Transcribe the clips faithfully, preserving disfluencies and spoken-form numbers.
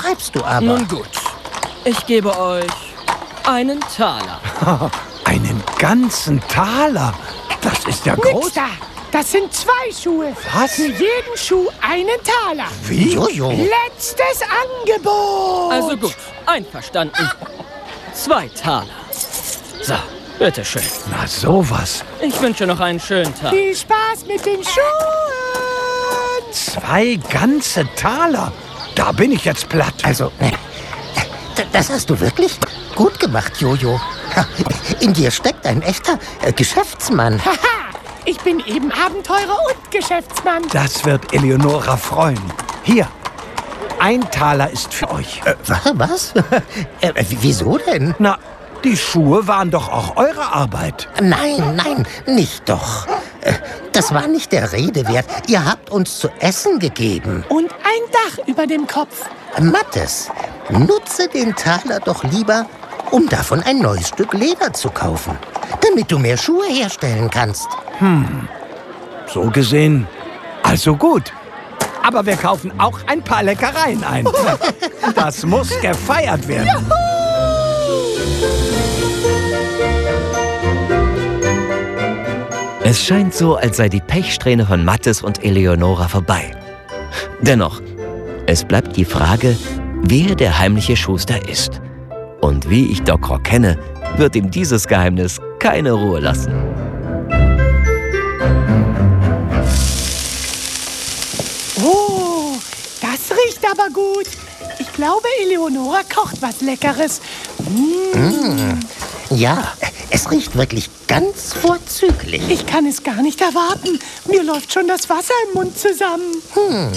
übertreibst du aber. Nun gut, ich gebe euch einen Taler. Einen ganzen Taler? Das ist ja groß. Nix da. Das sind zwei Schuhe. Was? Für jeden Schuh einen Taler. Wie? Jojo. Letztes Angebot. Also gut, einverstanden. Zwei Taler. So, bitteschön. Na sowas. Ich wünsche noch einen schönen Tag. Viel Spaß mit den Schuhen. Zwei ganze Taler? Da bin ich jetzt platt. Also, äh, das hast du wirklich gut gemacht, Jojo. In dir steckt ein echter äh, Geschäftsmann. Haha, ich bin eben Abenteurer und Geschäftsmann. Das wird Eleonora freuen. Hier, ein Taler ist für euch. Äh, was? äh, wieso denn? Na, die Schuhe waren doch auch eure Arbeit. Nein, nein, nicht doch. Äh, Das war nicht der Rede wert. Ihr habt uns zu essen gegeben. Und ein Dach über dem Kopf. Mattes, nutze den Taler doch lieber, um davon ein neues Stück Leder zu kaufen. Damit du mehr Schuhe herstellen kannst. So gesehen, also gut. Aber wir kaufen auch ein paar Leckereien ein. Das muss gefeiert werden. Es scheint so, als sei die Pechsträhne von Mattes und Eleonora vorbei. Dennoch, es bleibt die Frage, wer der heimliche Schuster ist. Und wie ich Doc Rock kenne, wird ihm dieses Geheimnis keine Ruhe lassen. Oh, das riecht aber gut. Ich glaube, Eleonora kocht was Leckeres. Ja, es riecht wirklich ganz vorzüglich. Ich kann es gar nicht erwarten. Mir läuft schon das Wasser im Mund zusammen.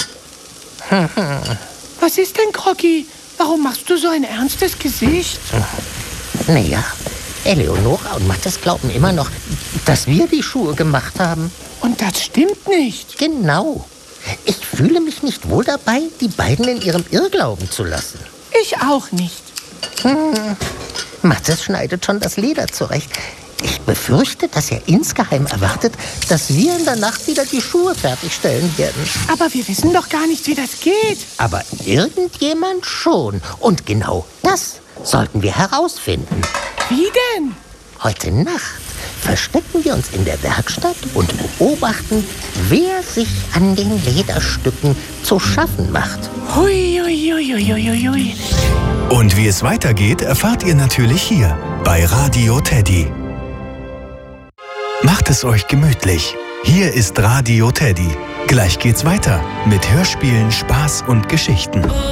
Was ist denn, Crocky? Warum machst du so ein ernstes Gesicht? Naja, Eleonora und Mattes glauben immer noch, dass wir die Schuhe gemacht haben. Und das stimmt nicht. Genau. Ich fühle mich nicht wohl dabei, die beiden in ihrem Irrglauben zu lassen. Ich auch nicht. Mattes schneidet schon das Leder zurecht. Ich befürchte, dass er insgeheim erwartet, dass wir in der Nacht wieder die Schuhe fertigstellen werden. Aber wir wissen doch gar nicht, wie das geht. Aber irgendjemand schon. Und genau das sollten wir herausfinden. Wie denn? Heute Nacht verstecken wir uns in der Werkstatt und beobachten, wer sich an den Lederstücken zu schaffen macht. Hui, hui, hui, hui, hui, hui. Und wie es weitergeht, erfahrt ihr natürlich hier bei Radio Teddy. Macht es euch gemütlich. Hier ist Radio Teddy. Gleich geht's weiter mit Hörspielen, Spaß und Geschichten.